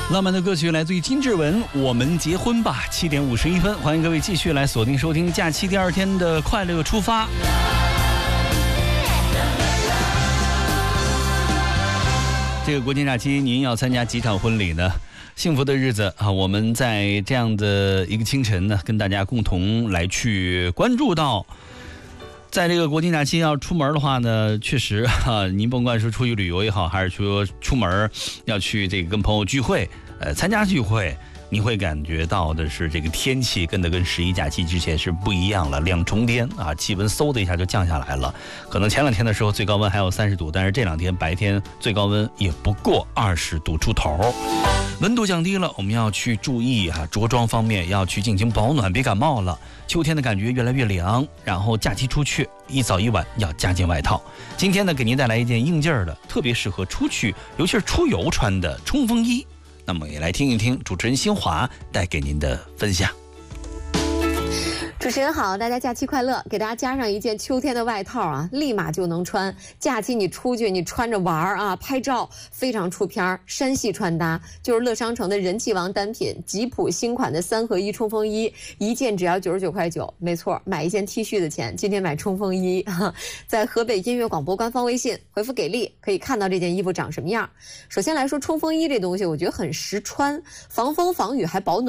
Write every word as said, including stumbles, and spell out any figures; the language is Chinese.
浪漫的歌曲来自于金志文，我们结婚吧。七点五十一分，欢迎各位继续来锁定收听假期第二天的快乐出发。这个国庆假期，您要参加几场婚礼呢？幸福的日子啊，我们在这样的一个清晨呢，跟大家共同来去关注到。在这个国庆假期要出门的话呢，确实啊，您甭管是出去旅游也好，还是说出门要去这个跟朋友聚会，呃，参加聚会，你会感觉到的是这个天气跟的跟十一假期之前是不一样了，两重天啊，气温嗖的一下就降下来了。可能前两天的时候最高温还有三十度，但是这两天白天最高温也不过二十度出头。温度降低了，我们要去注意啊，着装方面要去进行保暖，别感冒了。秋天的感觉越来越凉，然后假期出去一早一晚要加件外套。今天呢，给您带来一件应劲儿的，特别适合出去，尤其是出游穿的冲锋衣。那么也来听一听主持人新华带给您的分享。 主持人好，大家假期快乐！给大家加上一件秋天的外套啊，立马就能穿。假期你出去，你穿着玩啊，拍照非常出片。山系穿搭就是乐商城的人气王单品，吉普新款的三合一冲锋衣，一件只要九十九块九。没错，买一件 T 恤的钱，今天买冲锋衣。在河北音乐广播官方微信回复给力，可以看到这件衣服长什么样。首先来说，冲锋衣这东西，我觉得很实穿，防风防雨还保暖。